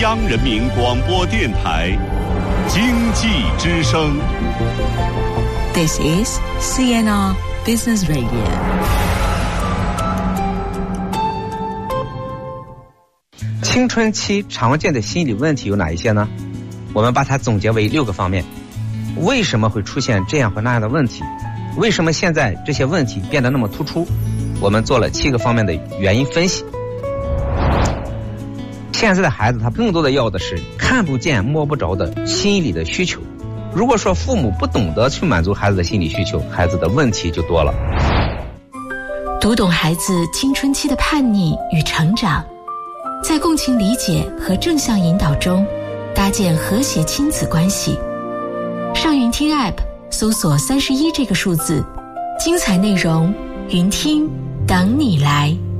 央人民广播电台经济之声。 This is CNR Business Radio。 青春期常见的心理问题有哪一些呢？我们把它总结为6个方面。为什么会出现这样和那样的问题？为什么现在这些问题变得那么突出？我们做了7个方面的原因分析。现在的孩子他更多的要的是看不见摸不着的心理的需求。如果说父母不懂得去满足孩子的心理需求，孩子的问题就多了。 读懂孩子青春期的叛逆与成长，在共情理解和正向引导中搭建和谐亲子关系。上云听 App 搜索31这个数字，精彩内容云听等你来。